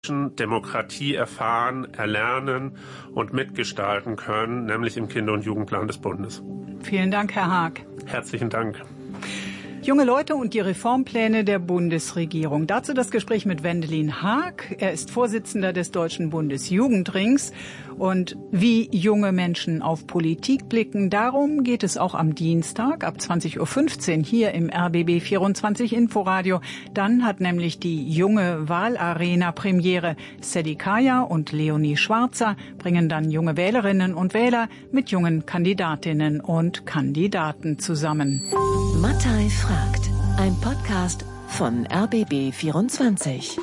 Demokratie erfahren, erlernen und mitgestalten können, nämlich im Kinder- und Jugendplan des Bundes. Vielen Dank, Herr Haag. Herzlichen Dank. Junge Leute und die Reformpläne der Bundesregierung. Dazu das Gespräch mit Wendelin Haag. Er ist Vorsitzender des Deutschen Bundesjugendrings. Und wie junge Menschen auf Politik blicken, darum geht es auch am Dienstag ab 20.15 Uhr hier im RBB 24 Inforadio. Dann hat nämlich die junge Wahlarena Premiere. Sadie Kaya und Leonie Schwarzer bringen dann junge Wählerinnen und Wähler mit jungen Kandidatinnen und Kandidaten zusammen. Mattei fragt, ein Podcast von RBB 24.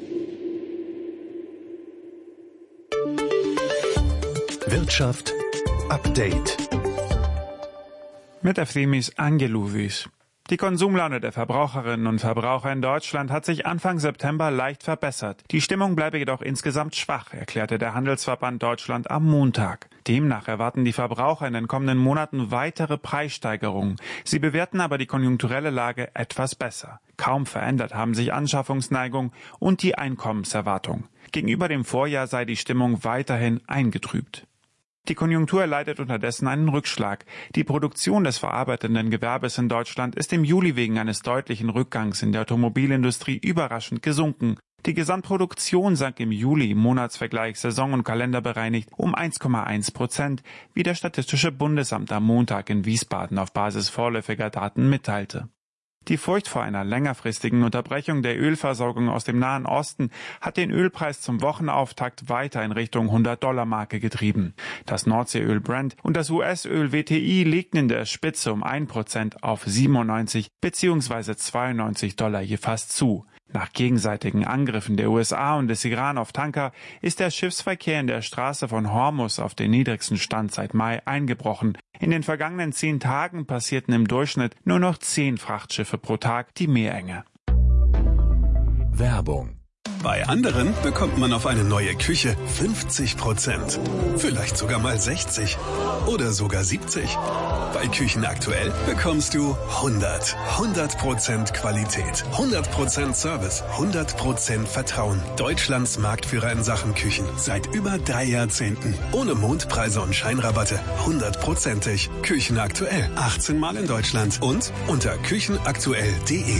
Wirtschaft Update. Mit Ephemis Angelouvis. Die Konsumlaune der Verbraucherinnen und Verbraucher in Deutschland hat sich Anfang September leicht verbessert. Die Stimmung bleibe jedoch insgesamt schwach, erklärte der Handelsverband Deutschland am Montag. Demnach erwarten die Verbraucher in den kommenden Monaten weitere Preissteigerungen. Sie bewerten aber die konjunkturelle Lage etwas besser. Kaum verändert haben sich Anschaffungsneigung und die Einkommenserwartung. Gegenüber dem Vorjahr sei die Stimmung weiterhin eingetrübt. Die Konjunktur erleidet unterdessen einen Rückschlag. Die Produktion des verarbeitenden Gewerbes in Deutschland ist im Juli wegen eines deutlichen Rückgangs in der Automobilindustrie überraschend gesunken. Die Gesamtproduktion sank im Juli im Monatsvergleich saison- und kalenderbereinigt um 1,1%, wie das Statistische Bundesamt am Montag in Wiesbaden auf Basis vorläufiger Daten mitteilte. Die Furcht vor einer längerfristigen Unterbrechung der Ölversorgung aus dem Nahen Osten hat den Ölpreis zum Wochenauftakt weiter in Richtung $100-Marke getrieben. Das Nordseeöl Brent und das US-Öl WTI legten in der Spitze um 1% auf 97 bzw. $92 je fast zu. Nach gegenseitigen Angriffen der USA und des Iran auf Tanker ist der Schiffsverkehr in der Straße von Hormuz auf den niedrigsten Stand seit Mai eingebrochen. In den vergangenen 10 Tagen passierten im Durchschnitt nur noch 10 Frachtschiffe pro Tag die Meerenge. Werbung. Bei anderen bekommt man auf eine neue Küche 50%. Vielleicht sogar mal 60. Oder sogar 70. Bei Küchen aktuell bekommst du 100% Qualität, 100% Service, 100% Vertrauen. Deutschlands Marktführer in Sachen Küchen. Seit über 3 Jahrzehnten. Ohne Mondpreise und Scheinrabatte. 100%ig. Küchen aktuell. 18 Mal in Deutschland. Und unter küchenaktuell.de.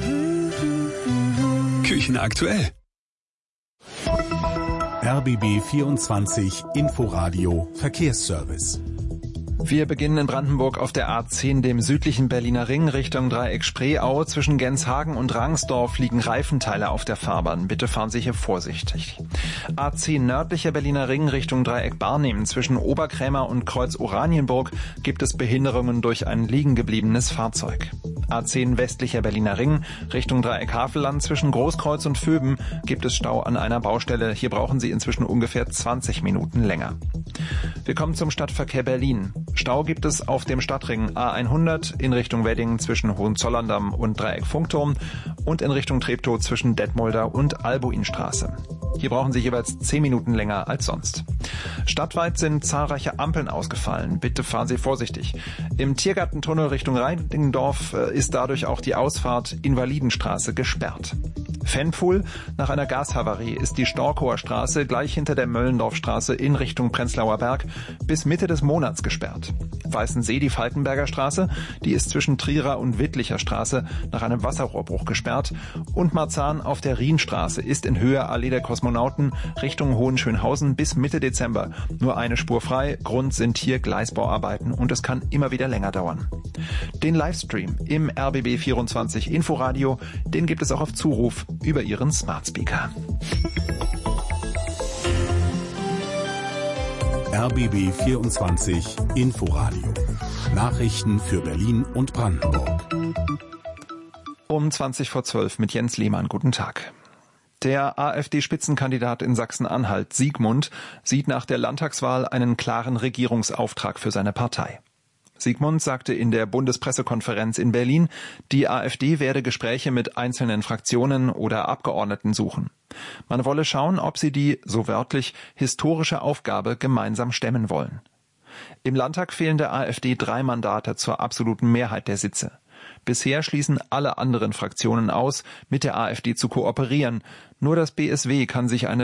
Küchen aktuell. RBB 24 Inforadio Verkehrsservice. Wir beginnen in Brandenburg auf der A10, dem südlichen Berliner Ring, Richtung Dreieck Spreeau. Zwischen Genshagen und Rangsdorf liegen Reifenteile auf der Fahrbahn. Bitte fahren Sie hier vorsichtig. A10 nördlicher Berliner Ring, Richtung Dreieck Barnim. Zwischen Oberkrämer und Kreuz Oranienburg gibt es Behinderungen durch ein liegengebliebenes Fahrzeug. A10 westlicher Berliner Ring, Richtung Dreieck Havelland. Zwischen Großkreuz und Vöben gibt es Stau an einer Baustelle. Hier brauchen Sie inzwischen ungefähr 20 Minuten länger. Wir kommen zum Stadtverkehr Berlin. Stau gibt es auf dem Stadtring A100 in Richtung Wedding zwischen Hohenzollern-Damm und Dreieck Funkturm und in Richtung Treptow zwischen Detmolder und Albuinstraße. Hier brauchen Sie jeweils 10 Minuten länger als sonst. Stadtweit sind zahlreiche Ampeln ausgefallen. Bitte fahren Sie vorsichtig. Im Tiergartentunnel Richtung Reinickendorf ist dadurch auch die Ausfahrt Invalidenstraße gesperrt. Fennpfuhl: Nach einer Gashavarie ist die Storkower Straße gleich hinter der Möllendorfstraße in Richtung Prenzlauer Berg bis Mitte des Monats gesperrt. Weißensee, die Falkenberger Straße, die ist zwischen Trierer und Wittlicher Straße nach einem Wasserrohrbruch gesperrt. Und Marzahn auf der Rienstraße ist in Höhe Allee der Kosmonauten Richtung Hohenschönhausen bis Mitte Dezember nur eine Spur frei. Grund sind hier Gleisbauarbeiten und es kann immer wieder länger dauern. Den Livestream im RBB 24 Inforadio, den gibt es auch auf Zuruf über Ihren Smart Speaker. RBB 24 Inforadio. Nachrichten für Berlin und Brandenburg. Um 11:20 mit Jens Lehmann. Guten Tag. Der AfD-Spitzenkandidat in Sachsen-Anhalt, Siegmund, sieht nach der Landtagswahl einen klaren Regierungsauftrag für seine Partei. Siegmund sagte in der Bundespressekonferenz in Berlin, die AfD werde Gespräche mit einzelnen Fraktionen oder Abgeordneten suchen. Man wolle schauen, ob sie die, so wörtlich, historische Aufgabe gemeinsam stemmen wollen. Im Landtag fehlen der AfD 3 Mandate zur absoluten Mehrheit der Sitze. Bisher schließen alle anderen Fraktionen aus, mit der AfD zu kooperieren. Nur das BSW kann sich eine